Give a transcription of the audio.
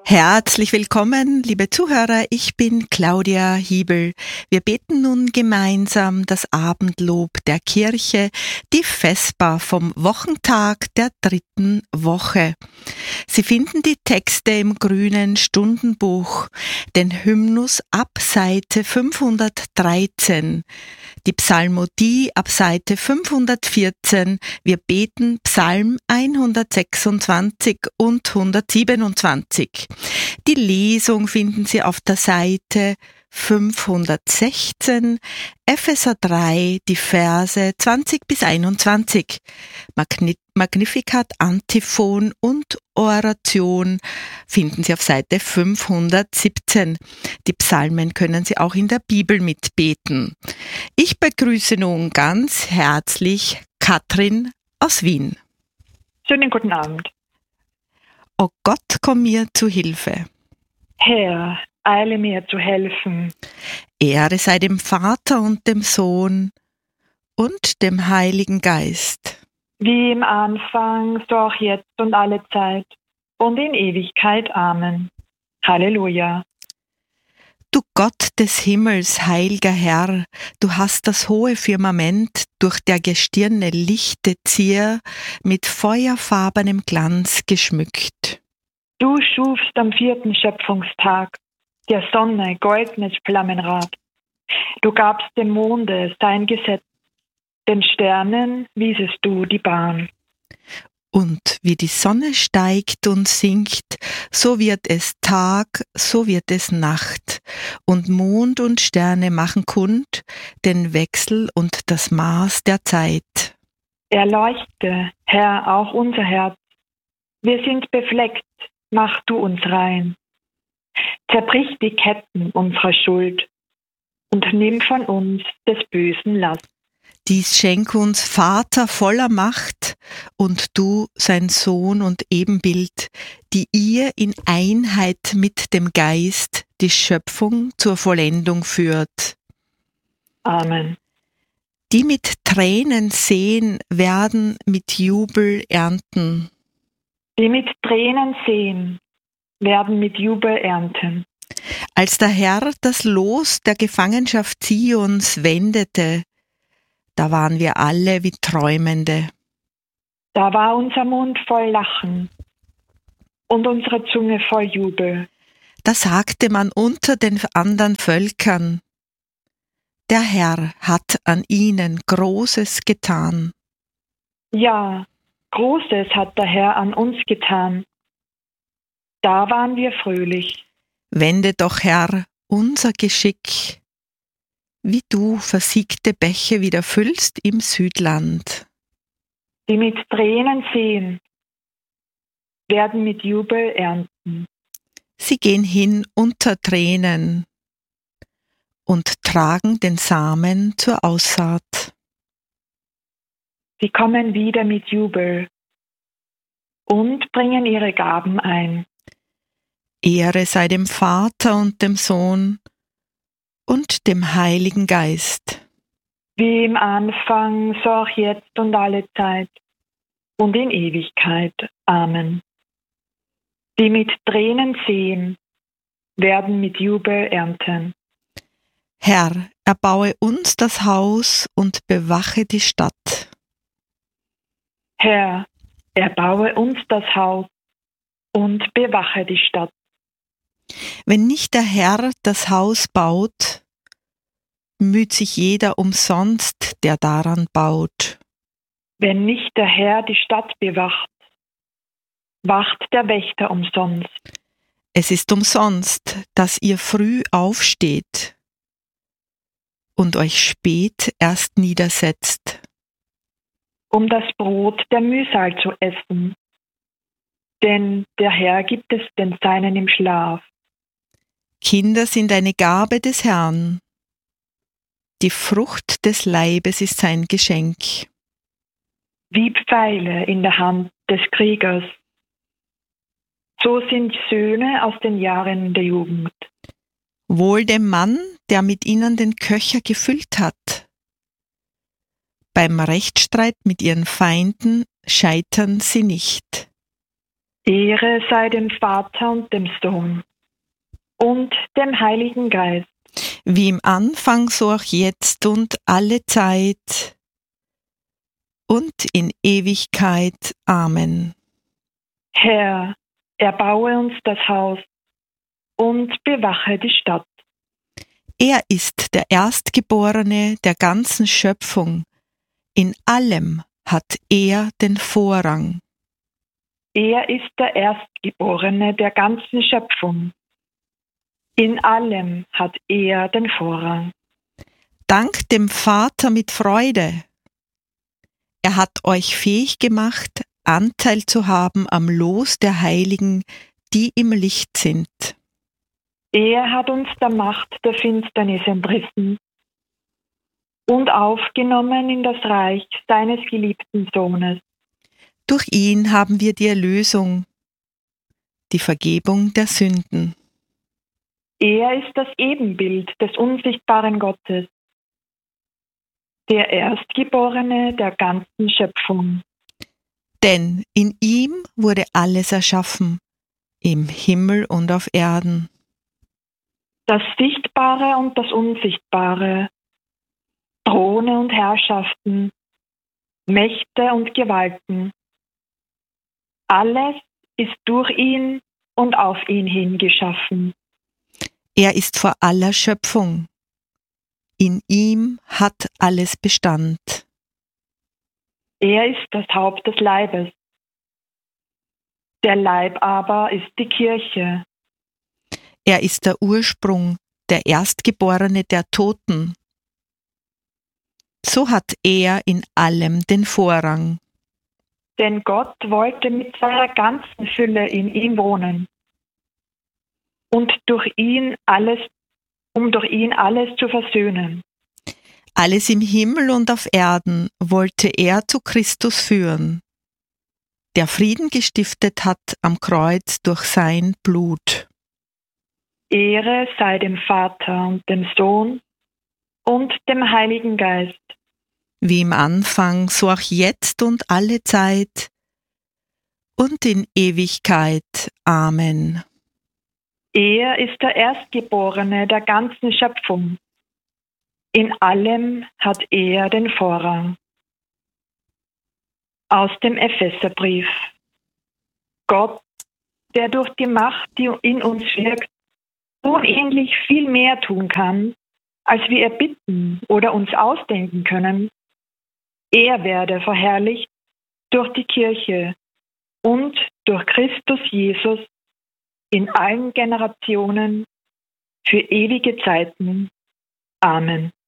Herzlich willkommen, liebe Zuhörer, ich bin Claudia Hiebel. Wir beten nun gemeinsam das Abendlob der Kirche, die Vesper vom Wochentag der 3. Woche. Sie finden die Texte im grünen Stundenbuch, den Hymnus ab Seite 513, die Psalmodie ab Seite 514. Wir beten Psalm 126 und 127. Die Lesung finden Sie auf der Seite 516, Epheser 3, die Verse 20 bis 21. Magnificat, Antiphon und Oration finden Sie auf Seite 517. Die Psalmen können Sie auch in der Bibel mitbeten. Ich begrüße nun ganz herzlich Katrin aus Wien. Schönen guten Abend. O Gott, komm mir zu Hilfe. Herr, eile mir zu helfen. Ehre sei dem Vater und dem Sohn und dem Heiligen Geist. Wie im Anfang, so auch jetzt und alle Zeit und in Ewigkeit. Amen. Halleluja. Du Gott des Himmels, heilger Herr, du hast das hohe Firmament durch der Gestirne lichte Zier mit feuerfarbenem Glanz geschmückt. Du schufst am 4. Schöpfungstag der Sonne goldnes Flammenrad. Du gabst dem Monde sein Gesetz, den Sternen wiesest du die Bahn. Und wie die Sonne steigt und sinkt, so wird es Tag, so wird es Nacht. Und Mond und Sterne machen kund den Wechsel und das Maß der Zeit. Erleuchte, Herr, auch unser Herz. Wir sind befleckt, mach du uns rein. Zerbrich die Ketten unserer Schuld und nimm von uns des Bösen Last. Dies schenk uns, Vater voller Macht, und du, sein Sohn und Ebenbild, die ihr in Einheit mit dem Geist die Schöpfung zur Vollendung führt. Amen. Die mit Tränen sehen, werden mit Jubel ernten. Die mit Tränen sehen, werden mit Jubel ernten. Als der Herr das Los der Gefangenschaft Zions wendete, da waren wir alle wie Träumende. Da war unser Mund voll Lachen und unsere Zunge voll Jubel. Da sagte man unter den anderen Völkern, der Herr hat an ihnen Großes getan. Ja, Großes hat der Herr an uns getan. Da waren wir fröhlich. Wende doch, Herr, unser Geschick, wie du versiegte Bäche wieder füllst im Südland. Die mit Tränen sehen, werden mit Jubel ernten. Sie gehen hin unter Tränen und tragen den Samen zur Aussaat. Sie kommen wieder mit Jubel und bringen ihre Gaben ein. Ehre sei dem Vater und dem Sohn und dem Heiligen Geist. Wie im Anfang, so auch jetzt und alle Zeit und in Ewigkeit. Amen. Die mit Tränen sehen, werden mit Jubel ernten. Herr, erbaue uns das Haus und bewache die Stadt. Herr, erbaue uns das Haus und bewache die Stadt. Wenn nicht der Herr das Haus baut, müht sich jeder umsonst, der daran baut. Wenn nicht der Herr die Stadt bewacht, wacht der Wächter umsonst. Es ist umsonst, dass ihr früh aufsteht und euch spät erst niedersetzt. Um das Brot der Mühsal zu essen, denn der Herr gibt es den Seinen im Schlaf. Kinder sind eine Gabe des Herrn. Die Frucht des Leibes ist sein Geschenk. Wie Pfeile in der Hand des Kriegers, so sind Söhne aus den Jahren der Jugend. Wohl dem Mann, der mit ihnen den Köcher gefüllt hat. Beim Rechtsstreit mit ihren Feinden scheitern sie nicht. Ehre sei dem Vater und dem Sohn und dem Heiligen Geist. Wie im Anfang, so auch jetzt und alle Zeit und in Ewigkeit. Amen. Herr, erbaue uns das Haus und bewache die Stadt. Er ist der Erstgeborene der ganzen Schöpfung. In allem hat er den Vorrang. Er ist der Erstgeborene der ganzen Schöpfung. In allem hat er den Vorrang. Dankt dem Vater mit Freude. Er hat euch fähig gemacht, Anteil zu haben am Los der Heiligen, die im Licht sind. Er hat uns der Macht der Finsternis entrissen und aufgenommen in das Reich seines geliebten Sohnes. Durch ihn haben wir die Erlösung, die Vergebung der Sünden. Er ist das Ebenbild des unsichtbaren Gottes, der Erstgeborene der ganzen Schöpfung. Denn in ihm wurde alles erschaffen, im Himmel und auf Erden. Das Sichtbare und das Unsichtbare, Throne und Herrschaften, Mächte und Gewalten. Alles ist durch ihn und auf ihn hin geschaffen. Er ist vor aller Schöpfung. In ihm hat alles Bestand. Er ist das Haupt des Leibes. Der Leib aber ist die Kirche. Er ist der Ursprung, der Erstgeborene der Toten. So hat er in allem den Vorrang. Denn Gott wollte mit seiner ganzen Fülle in ihm wohnen und durch ihn alles zu versöhnen. Alles im Himmel und auf Erden wollte er zu Christus führen, der Frieden gestiftet hat am Kreuz durch sein Blut. Ehre sei dem Vater und dem Sohn und dem Heiligen Geist. Wie im Anfang, so auch jetzt und alle Zeit und in Ewigkeit. Amen. Er ist der Erstgeborene der ganzen Schöpfung. In allem hat er den Vorrang. Aus dem Epheserbrief. Gott, der durch die Macht, die in uns wirkt, unendlich viel mehr tun kann, als wir erbitten oder uns ausdenken können, er werde verherrlicht durch die Kirche und durch Christus Jesus in allen Generationen für ewige Zeiten. Amen.